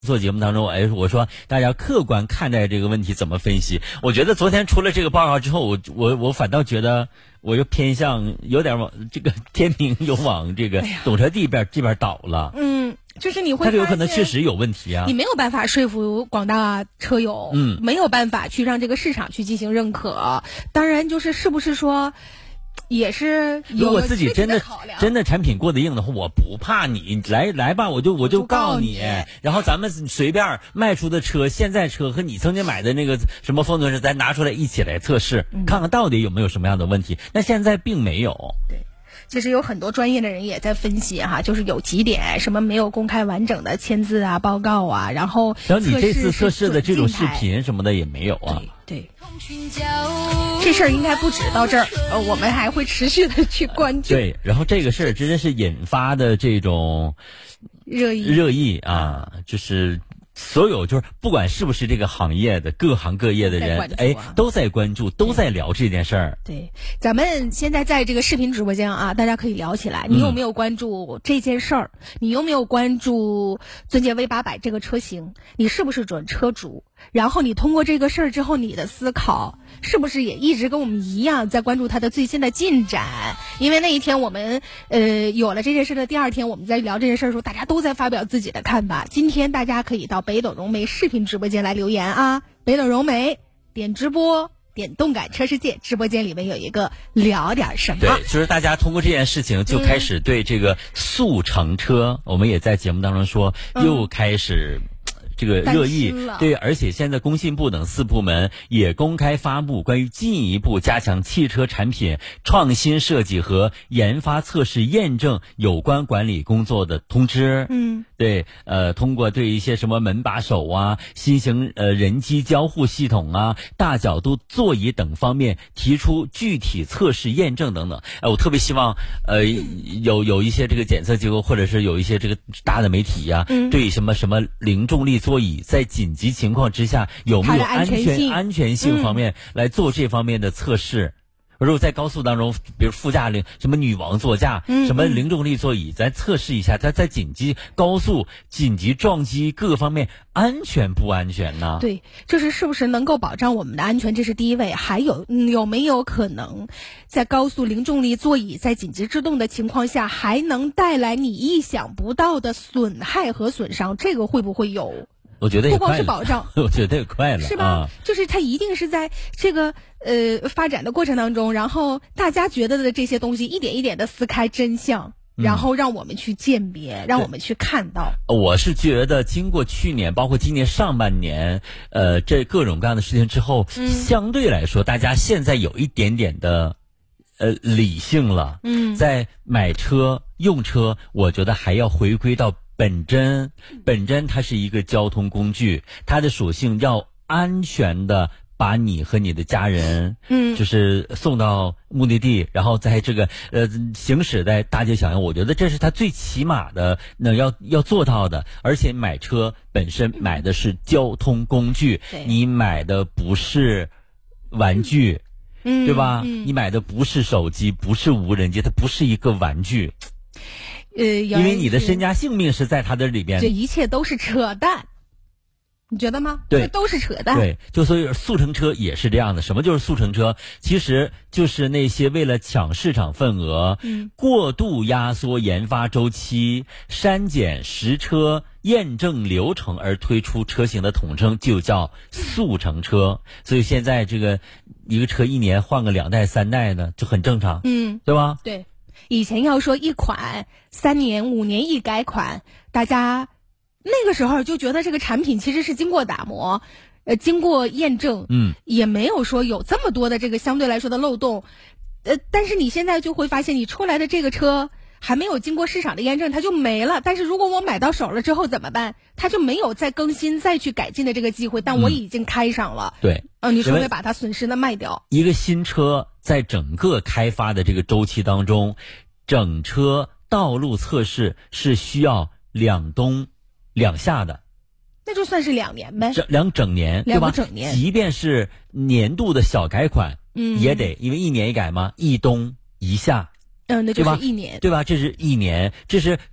做节目当中，我说大家客观看待这个问题怎么分析？我觉得昨天出了这个报告之后，我反倒觉得我就偏向有点往这个天平又往这个懂车帝这边倒了。 就是你会它有可能确实有问题啊， 你没有办法说服广大车友，没有办法去让这个市场去进行认可。当然，是不是说。也是有， 如果自己真的产品过得硬的话，我不怕你来吧，我就告你，然后咱们随便卖出的车，现在车和你曾经买的那个什么风存车，咱拿出来一起来测试，看看到底有没有什么样的问题。那现在并没有。 对。其实有很多专业的人也在分析哈，就是有几点，什么没有公开完整的签字啊、报告啊，然后你这次测试的这种视频什么的也没有啊。 对，这事儿应该不止到这儿，我们还会持续的去关注。 对，然后这个事儿真的是引发的这种热议啊，就是所有就是不管是不是这个行业的各行各业的人，都在关注，都在聊这件事儿。 对，咱们现在在这个视频直播间啊，大家可以聊起来。你有没有关注这件事儿？你有没有关注尊杰 V800这个车型？你是不是准车主？然后你通过这个事儿之后，你的思考是不是也一直跟我们一样在关注它的最新的进展？因为那一天我们有了这件事的第二天，我们在聊这件事的时候，大家都在发表自己的看法。今天大家可以到北斗融媒视频直播间来留言啊，北斗融媒点直播。点动感车世界直播间里面有一个聊点什么， 对，就是大家通过这件事情就开始对这个速成车，我们也在节目当中说，又开始这个热议。对，而且现在工信部等4部门也公开发布关于进一步加强汽车产品创新设计和研发测试验证有关管理工作的通知。对，通过对一些什么门把手啊、新型人机交互系统啊、大角度座椅等方面提出具体测试验证等等。我特别希望有一些这个检测机构或者是有一些这个大的媒体呀，对什么零重力座椅在紧急情况之下有没有安全性方面来做这方面的测试。如果在高速当中，比如副驾什么女王座驾，什么零重力座椅，咱测试一下，它在高速紧急撞击各个方面安全不安全呢？ 对，就是是不是能够保障我们的安全，这是第一位。还有没有可能在高速零重力座椅在紧急制动的情况下，还能带来你意想不到的损害和损伤？这个会不会有？ 我觉得也不光是保障， 我觉得也快了， 是吧？就是它一定是在这个发展的过程当中，然后大家觉得的这些东西一点一点的撕开真相，然后让我们去鉴别，让我们去看到。 我是觉得经过去年包括今年上半年这各种各样的事情之后，相对来说大家现在有一点点的理性了。在买车用车，我觉得还要回归到本真它是一个交通工具，它的属性要安全的把你和你的家人就是送到目的地，然后在这个行驶在大街小巷，我觉得这是它最起码的要做到的。而且买车本身买的是交通工具，你买的不是玩具，对吧？你买的不是手机，不是无人机，它不是一个玩具。因为你的身家性命是在它的里边， 这一切都是扯淡，你觉得吗？ 对， 这都是扯淡。 对，就所以速成车也是这样的。什么就是速成车？其实就是那些为了抢市场份额，过度压缩研发周期、删减实车验证流程而推出车型的统称就叫速成车。所以现在这个一个车1年换个2代3代呢，就很正常，对吧？ 对。以前要说一款3年5年一改款，大家那个时候就觉得这个产品其实是经过打磨，经过验证，也没有说有这么多的这个相对来说的漏洞，但是你现在就会发现，你出来的这个车还没有经过市场的验证，它就没了。但是如果我买到手了之后怎么办？它就没有再更新、再去改进的这个机会，但我已经开上了。 对， 你说会把它损失的卖掉。 一个新车在整个开发的这个周期当中，整车道路测试是需要2冬2夏的， 那就算是2年呗 ，2整年，对吧？2 整年， 即便是年度的小改款，也得，因为1年一改嘛，1冬1夏。 那就是1年， 对吧？这是1年，这是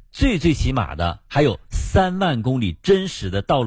最起码的还有3万公里真实的道路